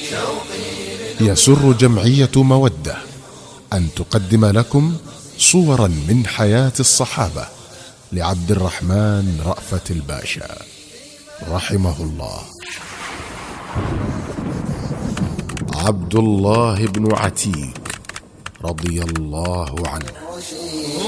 يسر جمعية مودة أن تقدم لكم صورا من حياة الصحابة لعبد الرحمن رأفت الباشا رحمه الله. عبد الله بن عتيق رضي الله عنه.